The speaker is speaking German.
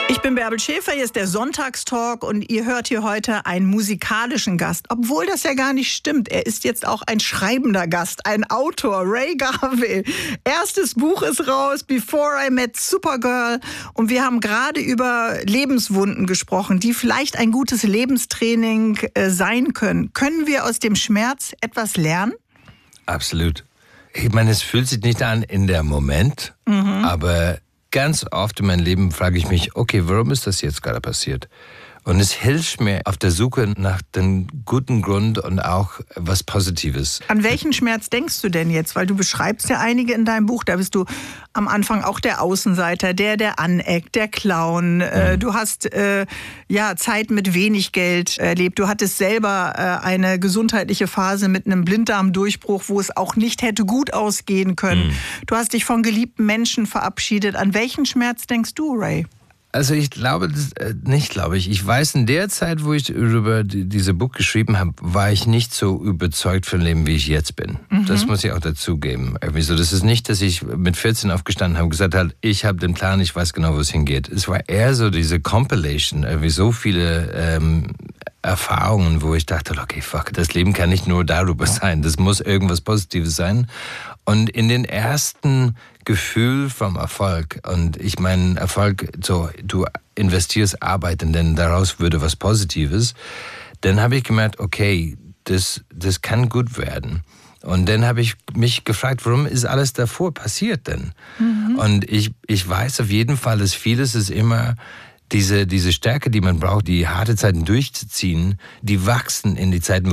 Ich bin Bärbel Schäfer, hier ist der Sonntagstalk und ihr hört hier heute einen musikalischen Gast, obwohl das ja gar nicht stimmt. Er ist jetzt auch ein schreibender Gast, ein Autor, Ray Garvey. Erstes Buch ist raus, Before I Met Supergirl, und wir haben gerade über Lebenswunden gesprochen, die vielleicht ein gutes Lebenstraining sein können. Können wir aus dem Schmerz etwas lernen? Absolut. Ich meine, es fühlt sich nicht an in der Moment, aber ganz oft in meinem Leben frage ich mich, okay, warum ist das jetzt gerade passiert? Und es hilft mir auf der Suche nach dem guten Grund und auch was Positives. An welchen Schmerz denkst du denn jetzt? Weil du beschreibst ja einige in deinem Buch. Da bist du am Anfang auch der Außenseiter, der aneckt, der Clown. Du hast Zeit mit wenig Geld erlebt. Du hattest selber eine gesundheitliche Phase mit einem Blinddarmdurchbruch, wo es auch nicht hätte gut ausgehen können. Du hast dich von geliebten Menschen verabschiedet. An welchen Schmerz denkst du, Ray? Also ich glaube, ich weiß, in der Zeit, wo ich über dieses Buch geschrieben habe, war ich nicht so überzeugt von dem Leben, wie ich jetzt bin. Das muss ich auch dazugeben. Also das ist nicht, dass ich mit 14 aufgestanden habe und gesagt habe, ich habe den Plan, ich weiß genau, wo es hingeht. Es war eher so diese Compilation, irgendwie so viele Erfahrungen, wo ich dachte, okay, fuck, das Leben kann nicht nur darüber sein, das muss irgendwas Positives sein. Und in den ersten Gefühl vom Erfolg, und ich meine Erfolg, so du investierst Arbeit und dann daraus würde was Positives, dann habe ich gemerkt, okay, das kann gut werden. Und dann habe ich mich gefragt, warum ist alles davor passiert denn? Und ich weiß auf jeden Fall, dass vieles ist immer diese Stärke, die man braucht, die harte Zeiten durchzuziehen, die wachsen in die Zeiten,